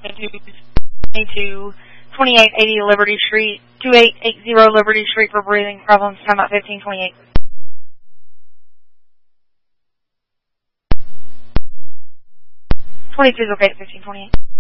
to 2880 Liberty Street, 2880 Liberty Street for breathing problems. Time out 1528. 22 is okay at 1528.